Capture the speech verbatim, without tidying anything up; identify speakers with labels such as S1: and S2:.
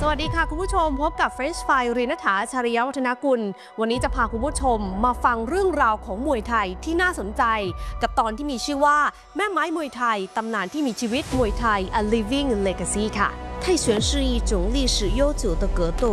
S1: วัสดีค่ะคุณผู้ชมพบกับ French Fry รีณฐา ชาริยวัฒนกุลวันนี้จะพาคุณผู้ชมมาฟังเรื่องราวของมวยไทยที่น่าสนใจกับตอนที่มีชื่อว่าแม่ไม้มวยไทยตำนานที่มีชีวิตมวยไทย A Living Legacy ค่ะ
S2: 泰拳是一种历史悠久的格斗